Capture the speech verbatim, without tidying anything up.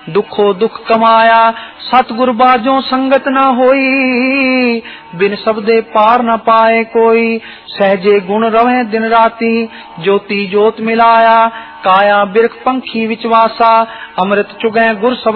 दुखो दुख कमाया सतगुर बाजो संगत न होई, बिन शब्दे पार न पाए कोई, सहजे गुण रवे दिन राती, ज्योति जोत मिलाया काया बिरख पंखी विचवासा, अमृत चुगै गुर शब्द